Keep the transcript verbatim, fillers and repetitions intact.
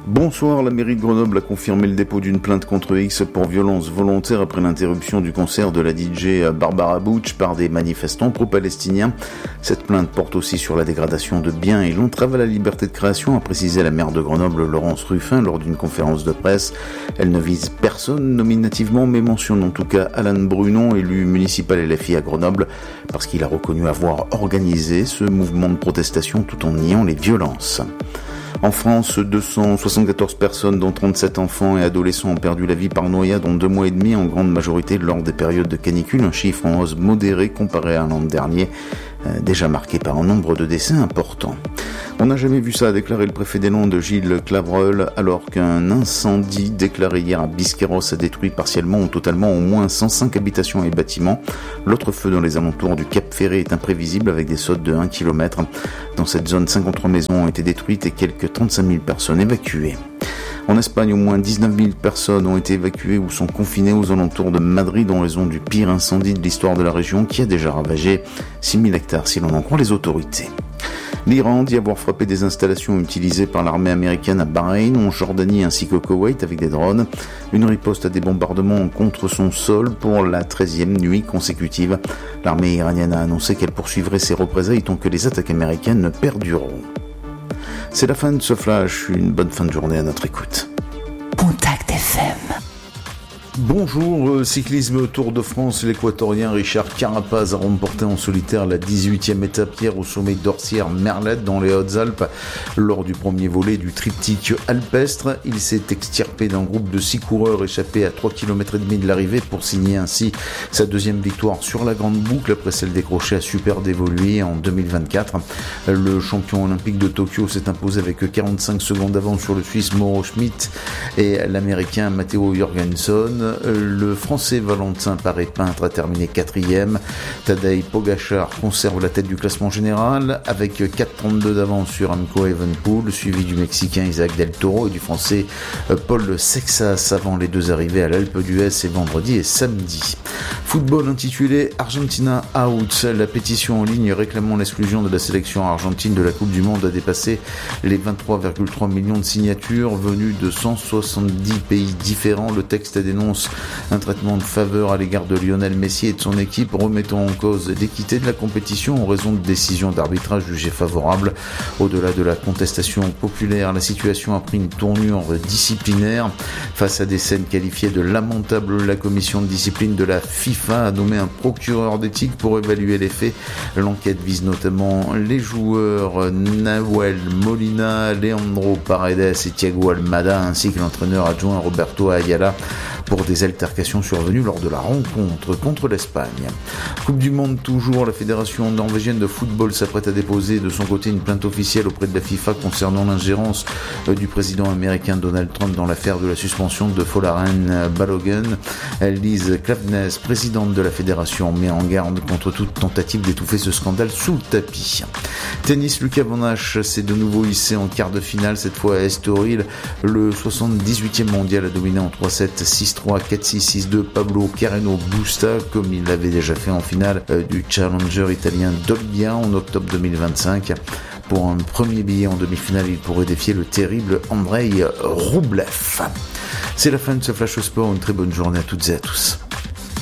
Bonsoir, la mairie de Grenoble a confirmé le dépôt d'une plainte contre X pour violence volontaire après l'interruption du concert de la D J Barbara Butch par des manifestants pro-palestiniens. Cette plainte porte aussi sur la dégradation de biens et l'entrave à la liberté de création, a précisé la maire de Grenoble, Laurence Ruffin, lors d'une conférence de presse. Elle ne vise personne nominativement, mais mentionne en tout cas Alain Brunon, élu municipal L F I à Grenoble, parce qu'il a reconnu avoir organisé ce mouvement de protestation tout en niant les violences. En France, deux cent soixante-quatorze personnes, dont trente-sept enfants et adolescents, ont perdu la vie par noyade en deux mois et demi, en grande majorité lors des périodes de canicule, un chiffre en hausse modérée comparé à l'an dernier, euh, déjà marqué par un nombre de décès important. On n'a jamais vu ça, a déclaré le préfet des Landes, Gilles Clavreul, alors qu'un incendie déclaré hier à Biscarrosse a détruit partiellement ou totalement au moins cent cinq habitations et bâtiments. L'autre feu dans les alentours du Cap Ferré est imprévisible avec des sautes de un kilomètre. Dans cette zone, cinquante-trois maisons ont été détruites et quelques trente-cinq mille personnes évacuées. En Espagne, au moins dix-neuf mille personnes ont été évacuées ou sont confinées aux alentours de Madrid en raison du pire incendie de l'histoire de la région qui a déjà ravagé six mille hectares si l'on en croit les autorités. L'Iran dit avoir frappé des installations utilisées par l'armée américaine à Bahreïn, en Jordanie ainsi qu'au Koweït avec des drones. Une riposte à des bombardements contre son sol pour la treizième nuit consécutive. L'armée iranienne a annoncé qu'elle poursuivrait ses représailles tant que les attaques américaines perdureront. C'est la fin de ce flash, une bonne fin de journée à notre écoute. Contact F M. Bonjour, cyclisme Tour de France, l'équatorien Richard Carapaz a remporté en solitaire la dix-huitième étape hier au sommet d'Orsières-Merlette dans les Hautes-Alpes. Lors du premier volet du triptyque alpestre, il s'est extirpé d'un groupe de six coureurs échappés à trois kilomètres et demi de l'arrivée pour signer ainsi sa deuxième victoire sur la grande boucle après celle décrochée à Super d'Évoluer en deux mille vingt-quatre. Le champion olympique de Tokyo s'est imposé avec quarante-cinq secondes d'avance sur le Suisse Mauro Schmidt et l'Américain Matteo Jorgensen. Le Français Valentin Paré-Peintre a terminé quatrième. Tadej Pogačar conserve la tête du classement général avec quatre virgule trente-deux d'avance sur Remco Evenepoel, suivi du Mexicain Isaac Del Toro et du Français Paul Sexas avant les deux arrivées à l'Alpe d'Huez et vendredi et samedi. Football intitulé Argentina Out. La pétition en ligne réclamant l'exclusion de la sélection argentine de la Coupe du Monde a dépassé les vingt-trois virgule trois millions de signatures venues de cent soixante-dix pays différents. Le texte dénonce un traitement de faveur à l'égard de Lionel Messi et de son équipe, remettant en cause l'équité de la compétition en raison de décisions d'arbitrage jugées favorables. Au-delà de la contestation populaire, la situation a pris une tournure disciplinaire. Face à des scènes qualifiées de lamentables, la commission de discipline de la FIFA a nommé un procureur d'éthique pour évaluer les faits. L'enquête vise notamment les joueurs Nahuel Molina, Leandro Paredes et Thiago Almada, ainsi que l'entraîneur adjoint Roberto Ayala, pour des altercations survenues lors de la rencontre contre l'Espagne. Coupe du Monde toujours, la fédération norvégienne de football s'apprête à déposer de son côté une plainte officielle auprès de la FIFA concernant l'ingérence du président américain Donald Trump dans l'affaire de la suspension de Folarin Balogun. Lise Klaveness, présidente de la fédération, met en garde contre toute tentative d'étouffer ce scandale sous le tapis. Tennis, Lucas Van Hache s'est de nouveau hissé en quart de finale, cette fois à Estoril. Le soixante-dix-huitième mondial a dominé en trois sept, six trois, quatre six, six deux Pablo Carreno Busta, comme il l'avait déjà fait en finale du Challenger italien d'Olbia en octobre deux mille vingt-cinq. Pour un premier billet en demi-finale, il pourrait défier le terrible Andrei Roublev. C'est la fin de ce Flash Sport, une très bonne journée à toutes et à tous.